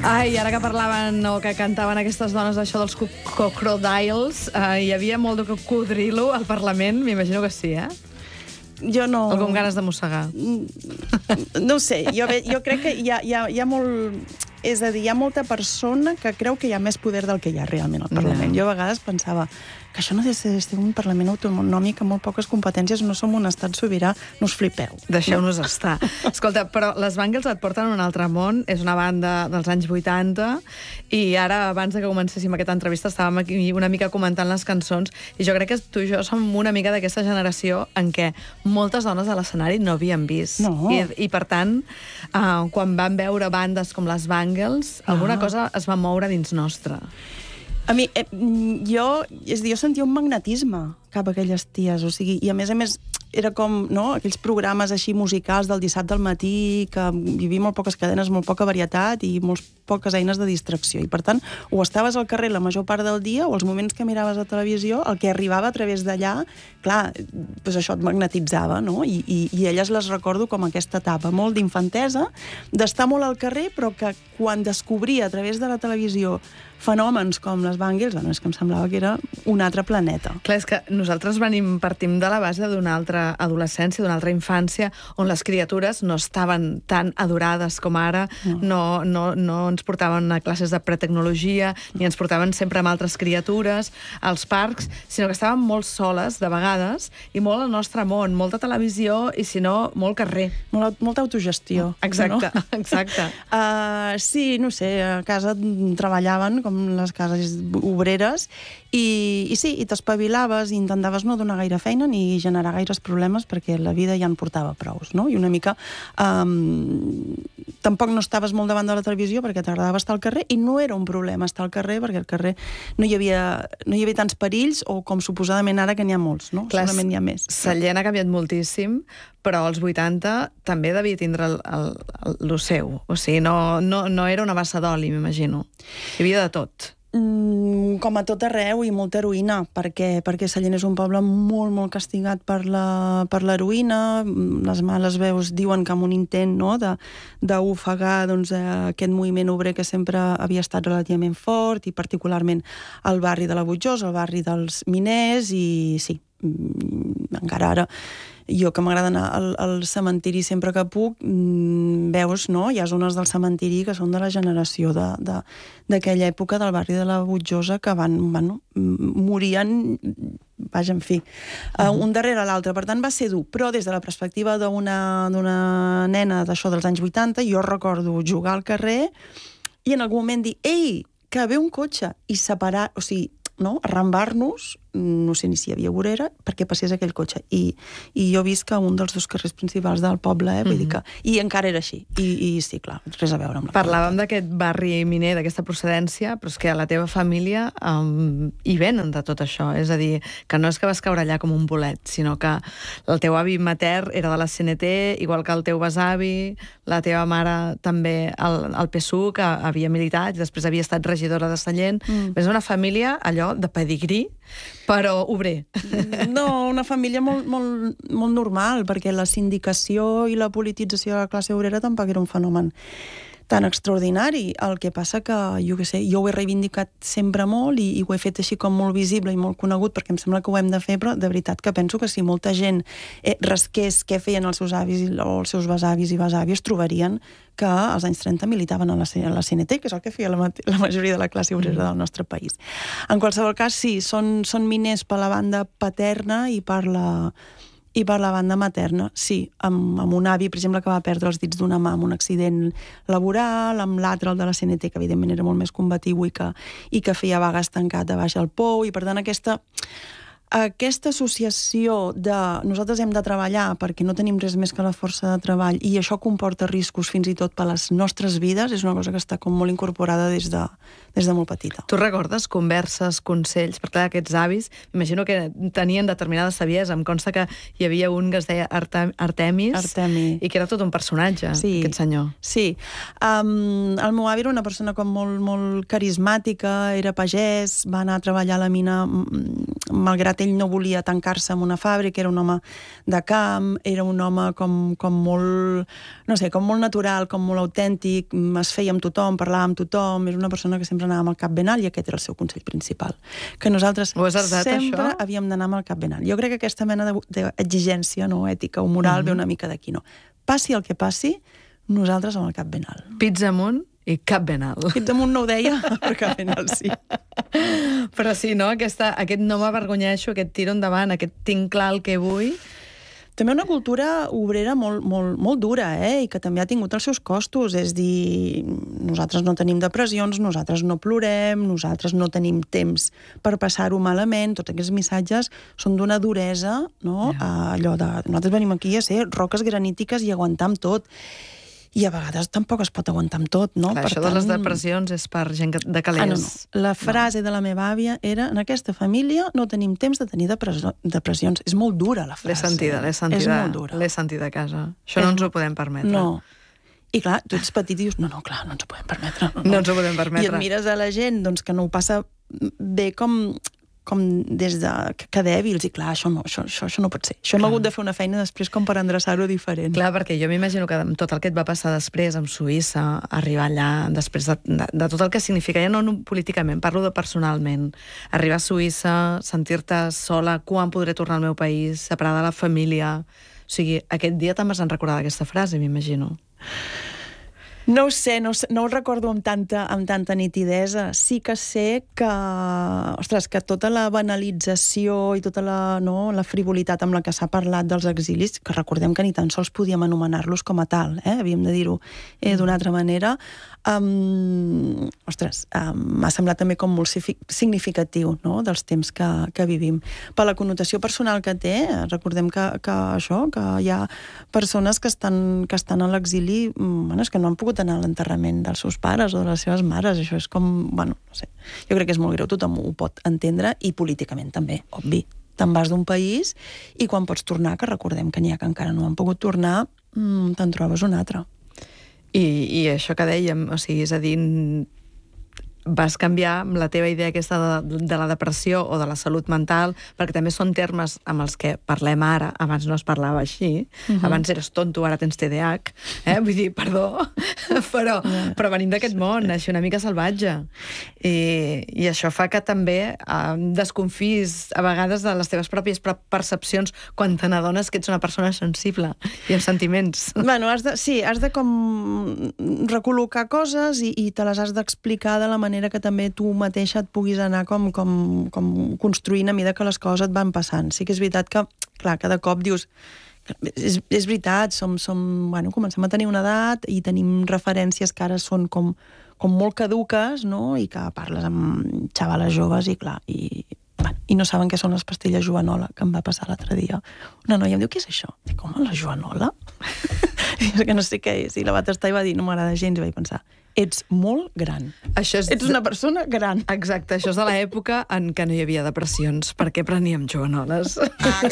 Ai, ara que parlaven o que cantaven aquestes dones això dels crocodiles, hi havia molt de cocodrilo al Parlament, m'imagino que sí, eh? Jo no... O com ganes de mossegar. No ho sé, jo crec que hi ha molt... És a dir, hi ha molta persona que creu que hi ha més poder del que hi ha realment al Parlament. Jo a vegades pensava que això no ha de ser un Parlament autonòmic amb molt poques competències, no som un estat sobirà, no us flipeu. Deixeu-nos estar. Escolta, però les Bangles et porten a un altre món, és una banda dels anys 80, i ara, abans de que comencéssim aquesta entrevista, estàvem aquí una mica comentant les cançons, i jo crec que tu i jo som una mica d'aquesta generació en què moltes dones a l'escenari no havien vist. No. I per tant, quan van veure bandes com les Bangles, alguna cosa es va moure dins nostre. A mi, jo sentia un magnetisme cap a aquelles ties, o sigui, i a més, era com, no?, aquells programes així musicals del dissabte al matí, que hi havia molt poques cadenes, molt poca varietat i molt poques eines de distracció. I, per tant, o estaves al carrer la major part del dia, o els moments que miraves a televisió, el que arribava a través d'allà, clar, doncs això et magnetitzava, no? I elles les recordo com aquesta etapa, molt d'infantesa, d'estar molt al carrer, però que quan descobria a través de la televisió fenòmens com les Bangles, bueno, és que em semblava que era un altre planeta. Clar, és que nosaltres partim de la base d'una altra adolescència, d'una altra infància, on les criatures no estaven tan adorades com ara, no ens portaven a classes de pretecnologia, ni ens portaven sempre amb altres criatures als parcs, sinó que estàvem molt soles, de vegades, i molt al nostre món, molta televisió i, si no, molt carrer. Molta autogestió. Exacte, no? Exacte. Sí, no sé, a casa treballaven com les cases obreres i sí, i t'espavilaves i intentaves no donar gaire feina ni generar gaires problemes perquè la vida ja en portava prous, no? I una mica tampoc no estaves molt davant de la televisió perquè t'agradava estar al carrer i no era un problema estar al carrer perquè al carrer no hi havia tants perills o com suposadament ara que n'hi ha molts, no? Clar, segurament n'hi ha més. Sallent ha canviat moltíssim, però als 80 també devia tindre el seu. O sigui, no era una bassa d'oli, m'imagino. Hi havia de tot. Com a tot arreu i molta heroïna, perquè Sallent és un poble molt, molt castigat per l'heroïna. Les males veus diuen que amb un intent, no?, d'ofegar aquest moviment obrer que sempre havia estat relativament fort, i particularment al barri de la Butjosa, al barri dels miners, i sí, encara ara jo que m'agrada anar al cementiri sempre que puc, veus, no? Hi ha zones del cementiri que són de la generació d'aquella època del barri de la Butjosa que morien, vaja, en fi, un darrere l'altre. Per tant, va ser dur. Però des de la perspectiva d'una nena d'això dels anys 80, jo recordo jugar al carrer i en algun moment dir, ei, que ve un cotxe, i separar, o sigui, no? Arrambar-nos, no sé ni si hi havia vorera, perquè passés aquell cotxe. I jo visc a un dels dos carrers principals del poble, vull dir que... I encara era així. I sí, clar, res a veure amb la... Parlàvem d'aquest barri miner, d'aquesta procedència, però és que a la teva família hi venen de tot això. És a dir, que no és que vas caure allà com un bolet, sinó que el teu avi matern era de la CNT, igual que el teu besavi, la teva mare també al PSUC, que havia militat, i després havia estat regidora de Sallent. És una família, allò, de pedigrí, però obrer. No, una família molt normal, perquè la sindicació i la politització de la classe obrera tampoc era un fenomen tan extraordinari. El que passa que, jo què sé, jo ho he reivindicat sempre molt i ho he fet així com molt visible i molt conegut, perquè em sembla que ho hem de fer, però de veritat que penso que si molta gent rasqués què feien els seus avis o els seus besavis i besàvies, trobarien que als anys 30 militaven a la CNT, que és el que feia la majoria de la classe obrera del nostre país. En qualsevol cas, sí, són miners per la banda paterna i per la banda materna, sí, amb un avi, per exemple, que va perdre els dits d'una mà amb un accident laboral, amb l'altre, el de la CNT, que evidentment era molt més combatiu i que feia vagues tancat a baix al pou, i per tant aquesta associació de nosaltres hem de treballar perquè no tenim res més que la força de treball i això comporta riscos fins i tot per les nostres vides, és una cosa que està com molt incorporada des de molt petita. Tu recordes converses, consells, perquè aquests avis, m'imagino que tenien determinada saviesa, em consta que hi havia un que es deia Artemi, i que era tot un personatge, aquest senyor. Sí. El meu avi era una persona com molt carismàtica, era pagès, va anar a treballar a la mina malgrat ell no volia tancar-se en una fàbrica, era un home de camp, era un home com molt, no sé, com molt natural, com molt autèntic, es feia amb tothom, parlava amb tothom, és una persona que sempre anava amb el cap ben alt i aquest era el seu consell principal. Que nosaltres sempre havíem d'anar amb el cap ben alt. Jo crec que aquesta mena d'exigència, no, ètica o moral ve una mica d'aquí, no? Passi el que passi, nosaltres amb el cap ben alt. Pits amunt i cap ben alt. Pits amunt no ho deia, però cap ben alt sí. Però sí, no? Aquest no m'avergonyeixo, aquest tiro endavant, aquest tinc clar el que vull. També una cultura obrera molt dura, i que també ha tingut els seus costos. És dir, nosaltres no tenim depressions, nosaltres no plorem, nosaltres no tenim temps per passar-ho malament. Tots aquests missatges són d'una duresa, no? Allò de... Nosaltres venim aquí a ser roques granítiques i aguantar amb tot. I a vegades tampoc es pot aguantar amb tot, no? Clar, això de les depressions és per gent de calés. No. La frase de la meva àvia era: en aquesta família no tenim temps de tenir depressions. És molt dura, la frase. L'he sentida. És molt dura. L'he sentida a casa. Això no ens ho podem permetre. No. I clar, tu ets petit i dius, no, clar, no ens ho podem permetre. No ens ho podem permetre. I et mires a la gent doncs, que no ho passa bé com des de... que dèbils, i clar, això no pot ser. Això hem hagut de fer una feina després com per endreçar-ho diferent. Clar, perquè jo m'imagino que amb tot el que et va passar després amb Suïssa, arribar allà, després de tot el que significa, ja no políticament, parlo de personalment, arribar a Suïssa, sentir-te sola, quan podré tornar al meu país, separada de la família... O sigui, aquest dia te'n vas recordar d'aquesta frase, m'imagino. No ho sé, no ho recordo amb tanta nitidesa. Sí que sé que, ostres, que tota la banalització i tota la frivolitat amb la que s'ha parlat dels exilis, que recordem que ni tan sols podíem anomenar-los com a tal, havíem de dir-ho d'una altra manera, ostres, m'ha semblat també com molt significatiu, no?, dels temps que vivim. Per la connotació personal que té, recordem que hi ha persones que estan a l'exili, és que no han pogut anar a l'enterrament dels seus pares o de les seves mares. Això és com, no sé, jo crec que és molt greu, tothom ho pot entendre, i políticament també, obvi. Te'n vas d'un país i quan pots tornar, que recordem que n'hi ha que encara no han pogut tornar, te'n trobes un altre. I això que dèiem, o sigui, és a dir, vas canviar amb la teva idea aquesta de la depressió o de la salut mental, perquè també són termes amb els que parlem ara, abans no es parlava així, abans eres tonto, ara tens TDAH, vull dir, perdó, però venim d'aquest món, així una mica salvatge, i això fa que també desconfis a vegades de les teves pròpies percepcions quan te n'adones que ets una persona sensible i amb sentiments. Has de com recol·locar coses i te les has d'explicar de la manera que també tu mateixa et puguis anar com construint a mesura que les coses et van passant. Sí que és veritat que, clar, cada cop dius, és veritat, comencem a tenir una edat i tenim referències que ara són com molt caduques, no?, i que parles amb xavales joves i, clar, i no saben què són les pastilles Joanola, que em va passar l'altre dia. Una noia em diu, què és això? Dic, com, la Joanola? Que no sé què és. I la va tastar i va dir, no m'agrada gens, i vaig pensar, ets molt gran. Ets una persona gran. Exacte, això és de l'època en què no hi havia depressions. Per què preníem Joanoles?